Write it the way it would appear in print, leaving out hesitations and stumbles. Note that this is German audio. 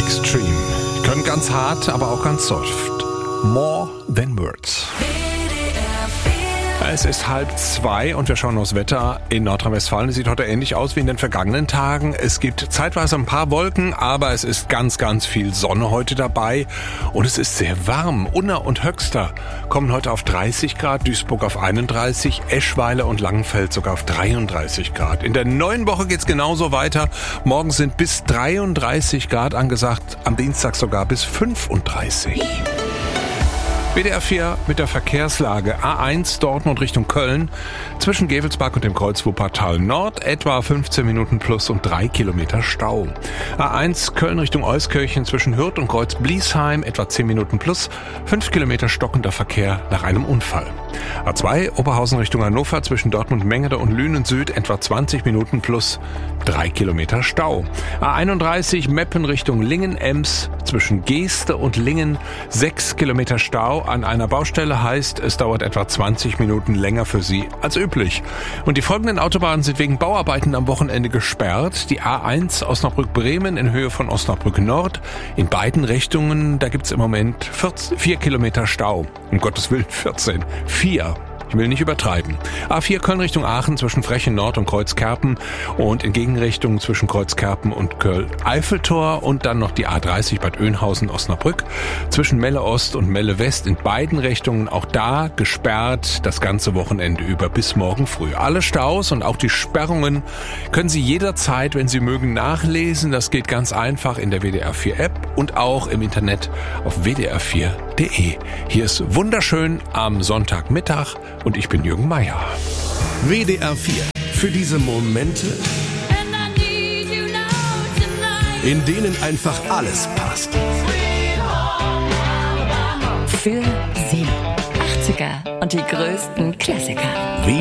Extreme. Können ganz hart, aber auch ganz soft. More than words. Es ist 1:30 und wir schauen aufs Wetter in Nordrhein-Westfalen. Es sieht heute ähnlich aus wie in den vergangenen Tagen. Es gibt zeitweise ein paar Wolken, aber es ist ganz, ganz viel Sonne heute dabei. Und es ist sehr warm. Unna und Höxter kommen heute auf 30 Grad, Duisburg auf 31, Eschweiler und Langenfeld sogar auf 33 Grad. In der neuen Woche geht's genauso weiter. Morgen sind bis 33 Grad angesagt, am Dienstag sogar bis 35. WDR 4 mit der Verkehrslage. A1 Dortmund Richtung Köln. Zwischen Gevelsberg und dem Kreuz Wuppertal Nord etwa 15 Minuten plus und 3 Kilometer Stau. A1 Köln Richtung Euskirchen zwischen Hürth und Kreuz Bliesheim etwa 10 Minuten plus, 5 Kilometer stockender Verkehr nach einem Unfall. A2 Oberhausen Richtung Hannover zwischen Dortmund Mengede und Lünen Süd etwa 20 Minuten plus 3 Kilometer Stau. A31 Meppen Richtung Lingen-Ems zwischen Geeste und Lingen 6 Kilometer Stau an einer Baustelle, heißt, es dauert etwa 20 Minuten länger für Sie als üblich. Und die folgenden Autobahnen sind wegen Bauarbeiten am Wochenende gesperrt. Die A1 Osnabrück-Bremen in Höhe von Osnabrück Nord. In beiden Richtungen, da gibt's im Moment 4 Kilometer Stau. Um Gottes Willen 14. 4. Ich will nicht übertreiben. A4 Köln Richtung Aachen zwischen Frechen Nord und Kreuzkerpen und in Gegenrichtung zwischen Kreuzkerpen und Köln-Eiffeltor und dann noch die A30 Bad Oeynhausen-Osnabrück zwischen Melle Ost und Melle West in beiden Richtungen, auch da gesperrt das ganze Wochenende über bis morgen früh. Alle Staus und auch die Sperrungen können Sie jederzeit, wenn Sie mögen, nachlesen. Das geht ganz einfach in der WDR 4 App und auch im Internet auf wdr4.de. Hier ist wunderschön am Sonntagmittag. Und ich bin Jürgen Meier. WDR 4. Für diese Momente, in denen einfach alles passt. Für Sie. 80er und die größten Klassiker.